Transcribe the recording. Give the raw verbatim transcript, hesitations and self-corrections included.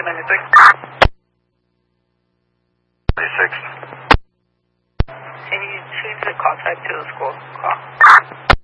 ninety-six. ninety-six. Can you change the call type to the school call?